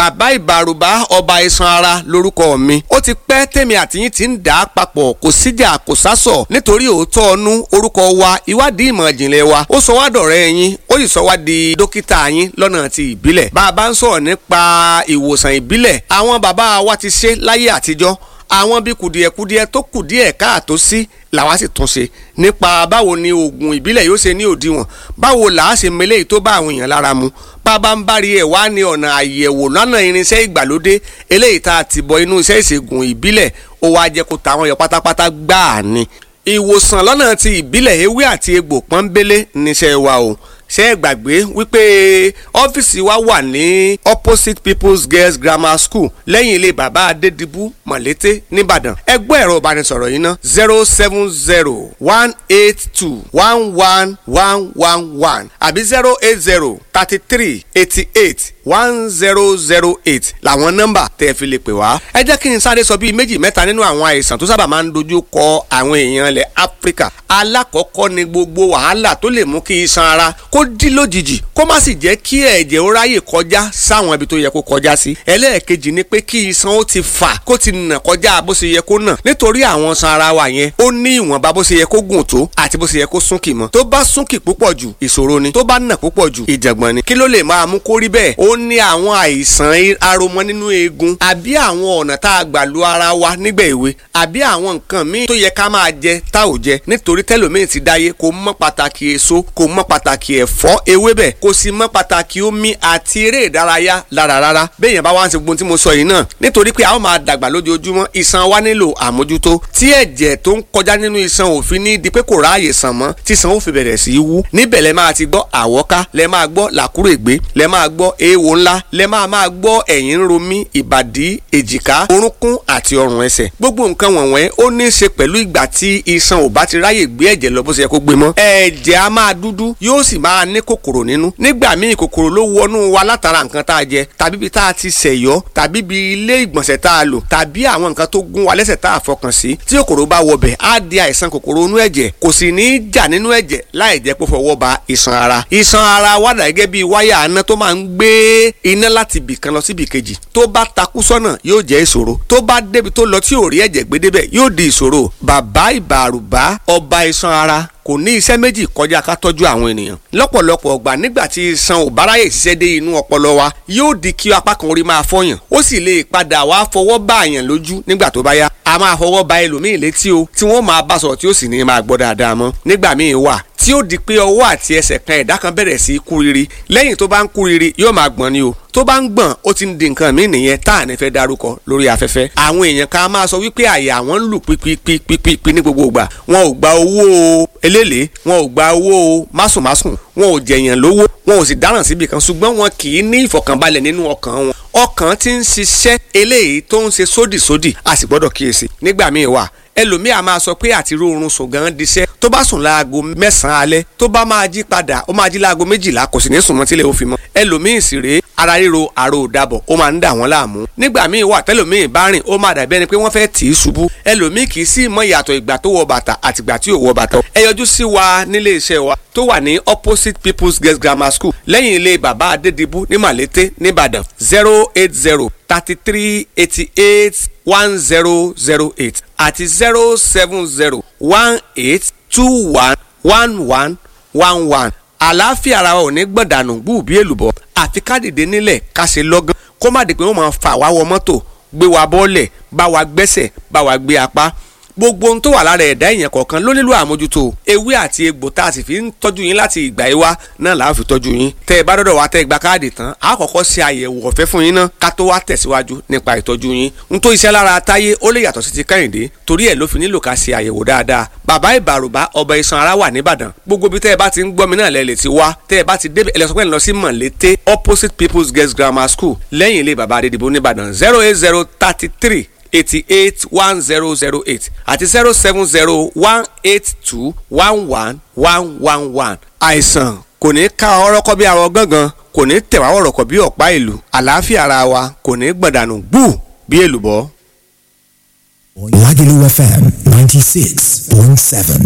bàbá ìbàrùbá ọba iṣan ara lórúkọ mi. Ó ti pẹ́ tèmi àtìyín ti ń dà á papọ̀ kò síjà kò sásọ̀ nítorí òótọ́ ọnú orúkọ wa ìwádìí ìmọ̀ ìjìnlẹ̀ wa ó sọ wá dọ̀rẹ́ yín ó sì sọ wá di dókítà yín lọ́nà ti ìbílẹ̀. Bàbá ń sọ̀rọ̀ nípa ìwòsàn ìbílẹ̀ àwọn bàbá wa ti ṣe láyé àtijọ́ àwọn bí kùdìẹ̀kùdìẹ̀ tó kùdìẹ̀ káàtó sí làwa sì tún ṣe nípa báwo ni oògùn ìbílẹ̀ yóò ṣe ní òdiwọ̀n báwo làá ṣe mele tó bá àwọn èèyàn lára mu bàbá ń bari ẹ̀ wá ní ọ̀nà àyẹ̀wò lọ́nà irinṣẹ́ ìgbàlódé eléyìí tá a ti bọ inú iṣẹ́ ìṣègùn ìbílẹ̀ ó wá jẹ́ kó tàwọn yọ pátápátá gbáà ni ìwòsàn lọ́nà ti ìbílẹ̀ ewé àti egbò pọ́nbélé níṣẹ́ wa o ṣé ẹ gbàgbé wípé ọ́fíìsì wa wà ní opposite People's Girls Grammar School lẹ́yìn ilé bàbá Adédìbú Mọ̀lété nìbàdàn ẹ gbọ́ ẹ̀rọ ìbánisọ̀rọ̀ yìí ná 070-182-11111 àbí 080-33-88-1008 làwọn nọ́mbà tẹ́ ẹ fi lè pè wá. ẹ jẹ́ kí n sáré sọ bíi méjì mẹ́ta nínú àwọn àìsàn tó sábà máa ń dojú kọ àwọn èèyàn ilẹ̀ Áfíríkà. alákọ̀ọ́kọ́ ni gbogbo wàhálà tó lè mú kí iṣan ara kó dí lójijì kó má sì jẹ́ kí ẹ̀jẹ̀ ó ráyè kọjá sáwọn ibi tó yẹ kó kọjá sí. ẹlẹ́ẹ̀kejì ni pé kí iṣan ó ti fà kó ti nà kọjá bó ṣe yẹ kó nà nítorí àwọn iṣan ara wa yẹn ó ní ìwọ̀nba bó ṣe yẹ kó gùn tó àti bó ṣe yẹ kó súnkì mọ́. tó bá súnkì púpọ̀ jù ìṣòro ni tó bá nà púpọ̀ jù ìjàngbọ̀n ni. kí ló lè máa mú kó rí bẹ́ẹ̀? ó ní àwọn àìsàn aromọ nínú eegun àbí àwọn ọ̀nà tá a gbà lu ara wa nígbà èwe àbí àwọn nǹkan míì tó yẹ ká máa jẹ tá ò jẹ nítorí tẹ́lòmíì ti dáyé kò mọ̀ pàtàkì èso kò mọ̀ pàtàkì ẹ̀fọ́ ewébẹ̀ kò sì mọ̀ pàtàkì omi àti eré ìdárayá lára rárá. béèyàn bá wá ń ṣe gbogbo tí mo sọ yìí náà nítorí pé a ó máa dàgbà lójoojúmọ́ iṣan wa nílò àmójútó tí ẹ̀jẹ̀ tó ń kọjá nínú iṣan òfin ní di pé kò ráàyè sàn mọ́ tí iṣan ó fi bẹ̀rẹ̀ sí í wú. níbẹ̀ lẹ máa ti gbọ́ àwọ́ká lẹ máa gbọ́ làkúrègbé lẹ máa gbọ́ eéwo ńlá lẹ máa gbọ́ ẹ̀yìn ń ro mí ìbàdí èjìká orúnkún àti ọrùn ẹsẹ̀. gbogbo nǹkan wọ̀nyẹn ó ní í ṣe pẹ̀lú ìgbà tí iṣan ò bá ti ráyè gbé ẹ̀jẹ̀ lọ bó ṣe yẹ kó gbé mọ́. ẹ̀jẹ̀ á máa dúdú yóò sì máa ní kòkòrò nínú. nígbà míì kòkòrò ló wọnú wa látara nǹkan tá a jẹ tàbí bí tá a ti ṣẹ̀yọ́ tàbí bí ilé ìgbọ̀nsẹ̀ tá a lò tàbí àwọn nǹkan tó gún wa lẹ́sẹ̀ tá a fọkàn sí. tí kòkòrò bá wọbẹ̀ á di àìsàn kòkòrò inú ẹ̀jẹ̀ kò sì ní í jà nínú ẹ̀jẹ̀ láì jẹ́ pé fọwọ́ ba iṣan ara. iṣan ara wà dà gẹ́gẹ́ bí wáyà iná tó máa ń gbé iná láti ibì kan lọ sí ibì kejì. tó bá takú sọ́nà yóò jẹ́ ìṣòro tó bá débi tó lọ tí ò rí ẹ̀jẹ̀ gbé débẹ̀ yóò di ìṣòro. bàbá ìbàrùbá ọba iṣan ara kò ní iṣẹ́ méjì kọjá ká tọ́jú àwọn ènìyàn. lọ́pọ̀lọpọ̀ ọgbà nígbà tí iṣan ò bá ráyè ṣiṣẹ́ dé inú ọpọlọ wa yóò di kí apá kan orí máa fọyàn ó sì lè padà wá fọwọ́ bá àyàn lójú nígbà tó bá yá. a máa fọwọ́ ba ẹlòmíì létí o tí wọ́n máa bá sọ̀rọ̀ tí ó sì ní máa gbọ́ dáadáa mọ́. nígbà míì wà tí ó di pé ọwọ́ àti ẹsẹ̀ kan ẹ̀dá kan bẹ̀rẹ̀ sí í kú riri lẹ́yìn tó bá ń kú riri yóò máa gbọ̀n ni o tó bá ń gbọ̀n ó ti ń di nǹkan míì nìyẹn tá à ní fẹ́ dárúkọ lórí afẹ́fẹ́. àwọn èèyàn kan máa sọ wípé àyà wọn ń lù pípípípípí ní gbogbo ìgbà wọn ò gba owó eléèlé wọn ò gba owó másùnmásùn wọn ò jẹ̀yàn lówó wọn ò sì dáràn síbi kan ṣùgbọ́n wọn kì í ní ìfọ̀kànbalẹ̀ nínú ọkàn wọn. ọkàn ti ń ṣiṣẹ́ eléyìí tó ń ṣe sódìsódì a sì gbọ́dọ̀ kíyèsí. nígbà míì wà ẹlòmíì a máa sọ pé àti rórun sùn gan diṣẹ́ tó bá sùn láago 9 alẹ́ tó bá máa jí padà ó máa jí láago 12 kò sì ní sùn mọ́ tílẹ̀ ó fi mọ́. ẹlòmíì sì rèé ara ríro àrò òdàbọ̀ ó máa ń dà wọ́n láàmú. nígbà míì wà tẹ́lòmíì bá rìn ó máa dàbí ẹni pé wọ́n fẹ́ tì í ṣubú. ẹlòmíì kì í sì mọ ìyàtọ̀ ìgbà tó wọ bàtà àti ìgbà tí ò wọ bàtà. ẹ yọjú sí wa nílé iṣẹ́ wa tó wà ní opposite People's Girls Grammar School lẹ́yìn ilé bàbá Adédìbú ní Mọ̀lété nìbàdàn 080-33-88-1008 àti 070-1821-1111. àlàáfíà ara wa ò ní gbọ̀dànù gbù bí èlùbọ́ àfi ká dìde nílẹ̀ ká ṣe lọ́gán kó má di pé wọ́n máa fà wá wọ mọ́tò gbé wa bọ́ọ̀lẹ̀ bá wa gbẹ́sẹ̀ bá wa gbé apá. gbogbo ohun tó wà lára ẹ̀dá èèyàn kọ̀ọ̀kan ló nílò àmójútó. ewé àti egbò tá a sì fi ń tọ́jú yín láti ìgbà yìí wá náà là á fi tọ́jú yín. tẹ́ ẹ bá dọ́dọ̀ wá tẹ́ ẹ gba káàdì tán a kọ́kọ́ ṣe àyẹ̀wò ọ̀fẹ́ fún yín náà ká tó wá tẹ̀síwájú nípa ìtọ́jú yín. n tó iṣẹ́ lára táyé ó lè yàtọ̀ sí ti Kẹ́hìndé torí ẹ̀ ló fi nílò ká ṣe àyẹ̀wò dáadáa. bàbá ìbàrùbá ọba iṣan ara wà nìbàdàn gbogbo bí tẹ́ ẹ bá ti ń gbọ́ mi náà lẹ lè ti wá tẹ́ ẹ bá ti débẹ̀ ẹ lọ sọ pé ẹ lọ sí Mọ̀lété opposite People's Girls Grammar School lẹ́yìn ilé bàbá Adédìbú nìbàdàn 080-33-88-1008 àti 070-182-11111. àìsàn kò ní ká ọrọ́kọ́ bí arọ gángan kò ní tẹ̀wá ọ̀rọ̀kọ̀ bí ọ̀pá ìlú àlàáfíà ara wa kò ní gbọ̀dànù gbù bí èlùbọ́. Lagelu FM 96.7.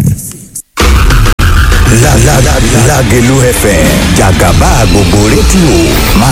Lagelu FM jàgàbá gbogbo rédíò máa